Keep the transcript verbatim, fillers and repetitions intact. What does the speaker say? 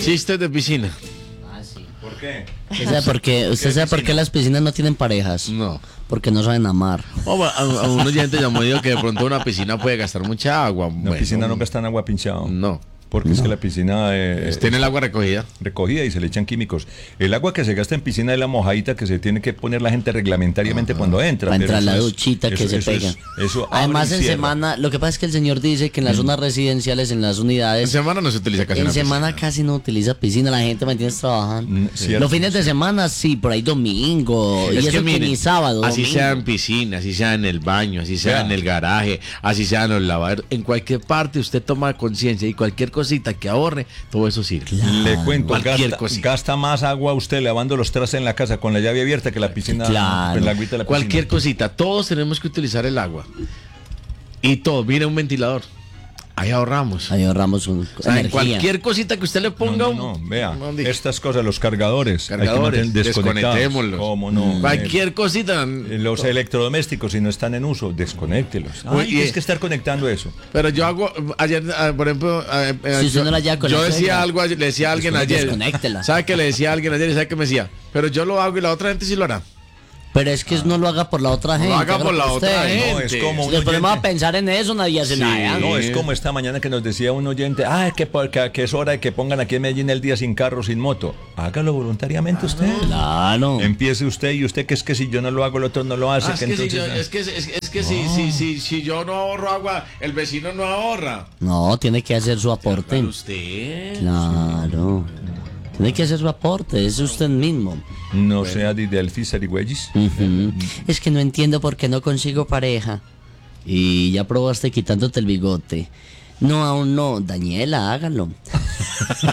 Chistes de piscina. Ah, sí. ¿Por qué? ¿Usted sabe por qué, usted sabe por qué las piscinas no tienen parejas? No. Porque no saben amar. Oh, a, a un oyente llamó y dijo que de pronto una piscina puede gastar mucha agua. La Bueno, piscina no gasta en agua pinchado. No. Porque No. es que la piscina eh, Tiene el agua recogida. recogida y se le echan químicos. El agua que se gasta en piscina es la mojadita que se tiene que poner la gente reglamentariamente cuando entra. Para pero entrar eso la es- duchita que eso- se eso pega. es- eso abre Además, y en cierra. semana, lo que pasa es que el señor dice que en las zonas residenciales, en las En unidades, semana no se utiliza casi en una semana piscina. casi no utiliza piscina, la gente, ¿me entiendes? Trabajan. Mm, cierto. Los fines de semana sí, por ahí domingo, y Es eso que que miren, ni sábado, así domingo. sea en piscina, así sea en el baño, así sea Vea. en el garaje, así sea en los lavaderos, en cualquier parte usted toma conciencia y cualquier cosita que ahorre, todo eso sirve. Le cuento, Cualquier gasta, cosita. gasta más agua usted lavando los trastes en la casa con la llave abierta que la piscina, Claro. el agüita de la Cualquier piscina. cosita, todos tenemos que utilizar el agua. Y todo, mire un ventilador. Ahí ahorramos. Ahí ahorramos un, O sea, en energía. cualquier cosita que usted le No, ponga no, un- no, vea, no, dije. estas cosas, los cargadores, hay que Cargadores, mantener desconectados. desconectémoslos. ¿Cómo no? Cualquier cosita. Eh, Los electrodomésticos, si no están en uso, desconéctelos. Uy, Ay, y- tienes que estar conectando eso. Pero yo hago, ayer, ah, por ejemplo, ah, eh, Si usted yo, no la lleva con yo la decía suegra, algo, ayer- le decía a alguien ayer. desconéctela. ¿Sabe qué le decía a alguien ayer? ¿Y sabe qué me decía? Pero yo lo hago y la otra gente sí lo hará. Pero es que no lo haga por la otra gente. haga por la usted. otra gente. No, es como Si un nos ponemos a oyente. pensar en eso, nadie hace Sí. nada. No, Sí. es como esta mañana que nos decía un oyente, ah, que, por- que, que es hora de que pongan aquí en Medellín el día sin carro, sin moto. Hágalo voluntariamente usted. Claro. Empiece usted y usted que es que si yo no lo hago, el otro no lo hace. Ah, es que que, si, entonces, yo- es que, es, es que si, si, si, si yo no ahorro agua, el vecino no ahorra. No, tiene que hacer su aporte. Pero usted. Claro. Tiene que hacer su aporte, es usted mismo. no sea de Delphi Sarigüeyes. Ujú. Es que no entiendo por qué no consigo pareja. Y ya probaste quitándote el bigote. No, aún no. Daniela, hágalo.